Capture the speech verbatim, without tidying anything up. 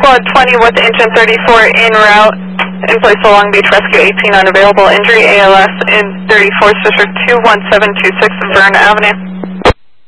Squad twenty with engine thirty-four en route. In place of Long Beach Rescue eighteen unavailable. Injury A L S in thirty-fourth District two one seven two six Vernon Avenue.